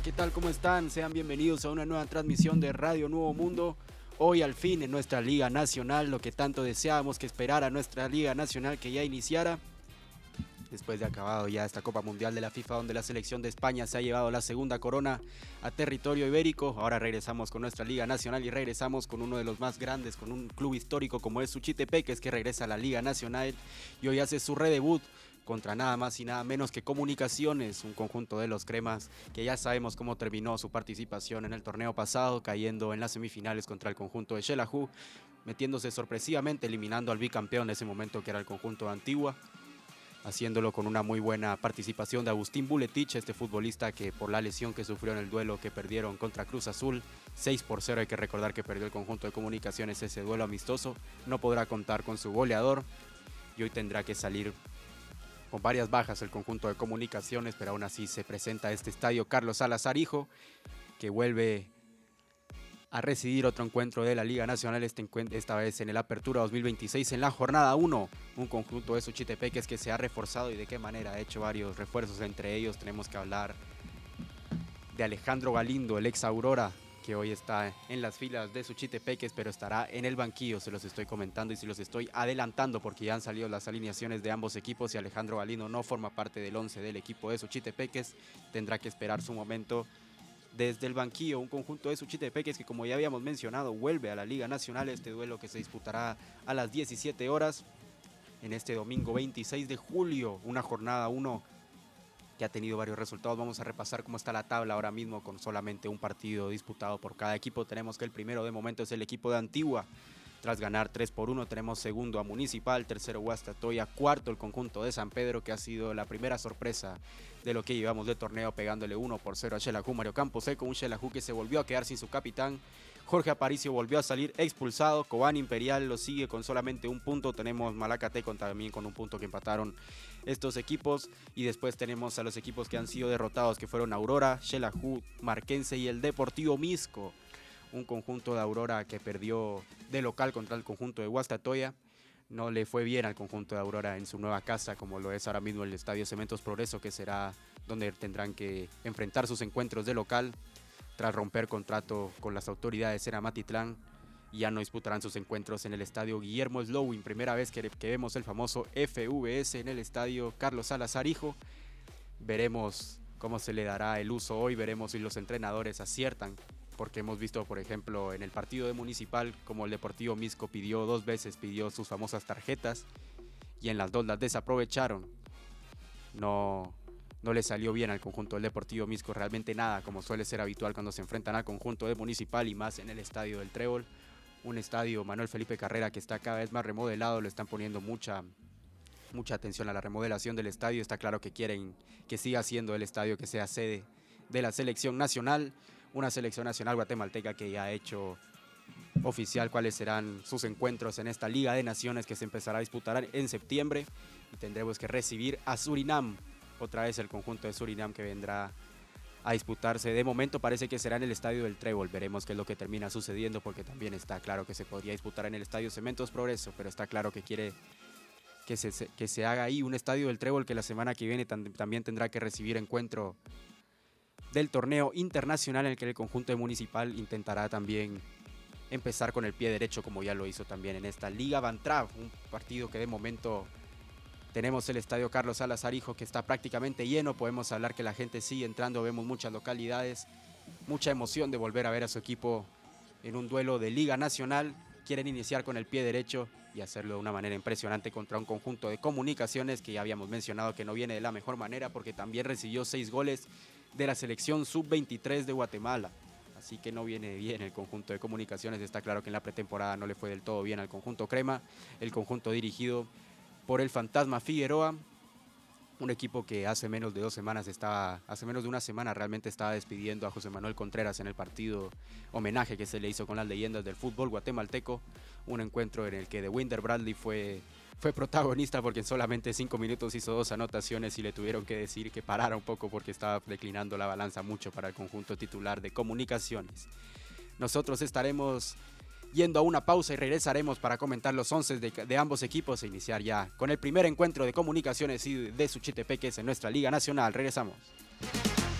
Hola, ¿qué tal? ¿Cómo están? Sean bienvenidos a una nueva transmisión de Radio Nuevo Mundo. Hoy al fin en nuestra Liga Nacional, lo que tanto deseábamos que esperara nuestra Liga Nacional que ya iniciara. Después de acabado ya esta Copa Mundial de la FIFA, donde la selección de España se ha llevado la segunda corona a territorio ibérico. Ahora regresamos con nuestra Liga Nacional y regresamos con uno de los más grandes, con un club histórico como es Suchitepeques, que regresa a la Liga Nacional y hoy hace su redebut contra nada más y nada menos que Comunicaciones, un conjunto de los cremas que ya sabemos cómo terminó su participación en el torneo pasado, cayendo en las semifinales contra el conjunto de Xelajú, metiéndose sorpresivamente, eliminando al bicampeón de ese momento que era el conjunto de Antigua, haciéndolo con una muy buena participación de Agustín Buletich, este futbolista que por la lesión que sufrió en el duelo que perdieron contra Cruz Azul, 6-0, hay que recordar que perdió el conjunto de Comunicaciones ese duelo amistoso, no podrá contar con su goleador y hoy tendrá que salir con varias bajas el conjunto de Comunicaciones, pero aún así se presenta este estadio Carlos Salazar Hijo, que vuelve a recibir otro encuentro de la Liga Nacional, esta vez en el Apertura 2026 en la jornada 1, un conjunto de Suchitepeques que se ha reforzado y de qué manera ha hecho varios refuerzos. Entre ellos tenemos que hablar de Alejandro Galindo, el ex Aurora, que hoy está en las filas de Suchitepeques, pero estará en el banquillo. Se los estoy comentando y se los estoy adelantando porque ya han salido las alineaciones de ambos equipos y Alejandro Galindo no forma parte del 11 del equipo de Suchitepeques, tendrá que esperar su momento desde el banquillo. Un conjunto de Suchitepeques que, como ya habíamos mencionado, vuelve a la Liga Nacional, este duelo que se disputará a las 17 horas en este domingo 26 de julio, una jornada 1 que ha tenido varios resultados. Vamos a repasar cómo está la tabla ahora mismo con solamente un partido disputado por cada equipo. Tenemos que el primero de momento es el equipo de Antigua. Tras ganar 3-1 tenemos segundo a Municipal, tercero Guastatoya, cuarto el conjunto de San Pedro, que ha sido la primera sorpresa de lo que llevamos de torneo, pegándole 1-0 a Xelajú. Mario Camposeco, un Xelajú que se volvió a quedar sin su capitán. Jorge Aparicio volvió a salir expulsado. Cobán Imperial lo sigue con solamente un punto. Tenemos Malacateco también con un punto que empataron estos equipos. Y después tenemos a los equipos que han sido derrotados, que fueron Aurora, Xelajú, Marquense y el Deportivo Misco. Un conjunto de Aurora que perdió de local contra el conjunto de Guastatoya. No le fue bien al conjunto de Aurora en su nueva casa, como lo es ahora mismo el Estadio Cementos Progreso, que será donde tendrán que enfrentar sus encuentros de local. Tras romper contrato con las autoridades en Amatitlán, ya no disputarán sus encuentros en el estadio Guillermo Slowin. Primera vez que vemos el famoso FVS en el estadio Carlos Salazar Hijo. Veremos cómo se le dará el uso hoy, veremos si los entrenadores aciertan, porque hemos visto, por ejemplo, en el partido de Municipal, como el Deportivo Misco pidió 2 veces, pidió sus famosas tarjetas, y en las 2 las desaprovecharon. No le salió bien al conjunto del Deportivo Misco realmente nada, como suele ser habitual cuando se enfrentan al conjunto de Municipal y más en el estadio del Trébol. Un estadio Manuel Felipe Carrera que está cada vez más remodelado, le están poniendo mucha atención a la remodelación del estadio. Está claro que quieren que siga siendo el estadio que sea sede de la selección nacional, una selección nacional guatemalteca que ya ha hecho oficial cuáles serán sus encuentros en esta Liga de Naciones que se empezará a disputar en septiembre y tendremos que recibir a Surinam. Otra vez el conjunto de Surinam que vendrá a disputarse. De momento parece que será en el estadio del Trébol. Veremos qué es lo que termina sucediendo, porque también está claro que se podría disputar en el estadio Cementos Progreso, pero está claro que quiere que se haga ahí un estadio del Trébol, que la semana que viene también tendrá que recibir encuentro del torneo internacional, en el que el conjunto de Municipal intentará también empezar con el pie derecho, como ya lo hizo también en esta Liga Bantrav, un partido que de momento tenemos el estadio Carlos Salazar Hijo que está prácticamente lleno. Podemos hablar que la gente sigue entrando, vemos muchas localidades, mucha emoción de volver a ver a su equipo en un duelo de Liga Nacional. Quieren iniciar con el pie derecho y hacerlo de una manera impresionante contra un conjunto de Comunicaciones que ya habíamos mencionado que no viene de la mejor manera, porque también recibió 6 goles de la selección sub-23 de Guatemala. Así que no viene bien el conjunto de Comunicaciones. Está claro que en la pretemporada no le fue del todo bien al conjunto crema, el conjunto dirigido por el Fantasma Figueroa, un equipo que hace menos de una semana realmente estaba despidiendo a José Manuel Contreras en el partido homenaje que se le hizo con las leyendas del fútbol guatemalteco, un encuentro en el que The Winder Bradley fue protagonista, porque en solamente 5 minutos hizo 2 anotaciones y le tuvieron que decir que parara un poco porque estaba declinando la balanza mucho para el conjunto titular de Comunicaciones. Nosotros estaremos yendo a una pausa y regresaremos para comentar los 11 de ambos equipos e iniciar ya con el primer encuentro de Comunicaciones y de Suchitepeques en nuestra Liga Nacional. Regresamos.